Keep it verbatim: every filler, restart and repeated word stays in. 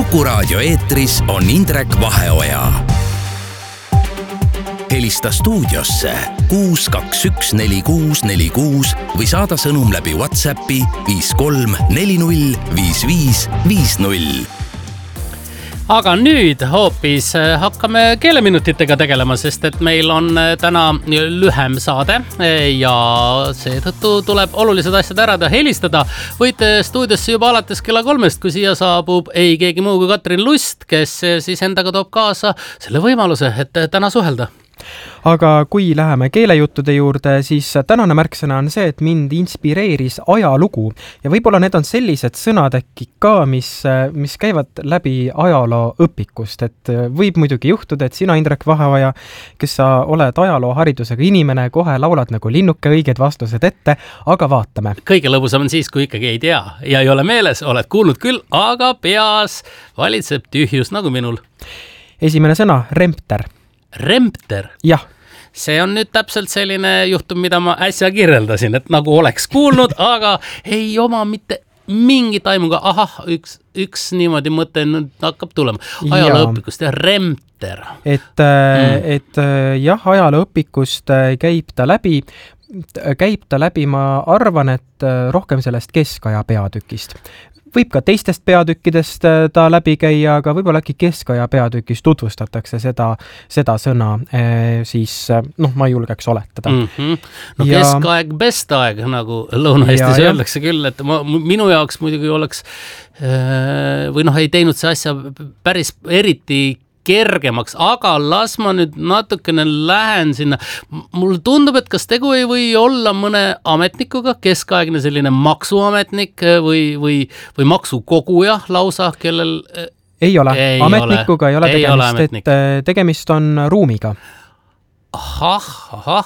Kuku Raadio eetris on Indrek Vaheoja. Helista stuudiosse kuus kaks üks neli kuus neli kuus või saada sõnum läbi WhatsAppi viis kolm neli null viis viis viis null. Aga nüüd hoopis hakkame keeleminutitega tegelema, sest et meil on täna lühem saade ja seetõttu tuleb olulised asjad ära helistada. Võite stuudiosse juba alates kella kolmest, kui siia saabub ei keegi muu kui Katrin Lust, kes siis endaga toob kaasa selle võimaluse, et täna suhelda. Aga kui läheme keelejuttude juurde, siis tänane märksõna on see, et mind inspireeris ajalugu. Ja võib-olla need on sellised sõnad äkki ka, mis, mis käivad läbi ajaloo õpikust. Et võib muidugi juhtuda, et sina, Indrek Vaheoja, kes sa oled ajaloo haridusega inimene, kohe laulad nagu linnuke õiged vastused ette, aga vaatame. Kõige lõbusam on siis, kui ikkagi ei tea ja ei ole meeles, oled kuulnud küll, aga peas valitseb tühjus nagu minul. Esimene sõna, rempter. Rempter? Jah. See on nüüd täpselt selline juhtum, mida ma äsja kirjeldasin, et nagu oleks kuulnud, aga ei oma mitte mingi taimuga. Ahah, üks, üks niimoodi mõte nüüd hakkab tulema. Ajalooõpikust ja rempter. Et, mm. et jah, ajalooõpikust käib ta läbi. Käib ta läbi, ma arvan, et rohkem sellest keskaja peatükist. Võib ka teistest peatükkidest ta läbi käia, aga võib-olla äkki keskaja peatükis tutvustatakse seda, seda sõna, siis noh, ma ei julgeks oletada. Mm-hmm. No ja... keskaeg, best aeg, nagu Lõuna-Eestis öeldakse küll, et ma, minu jaoks muidugi oleks või noh, ei teinud see asja päris eriti kergemaks, aga las ma nüüd natukene lähen sinna. Mul tundub, et kas tegu ei või olla mõne ametnikuga, keskaegne selline maksuametnik või, või, või maksukoguja lausa, kellel... Ei ole. Ei ametnikuga ole. ei ole tegemist, ei ole et tegemist on ruumiga. Ahah, ahah,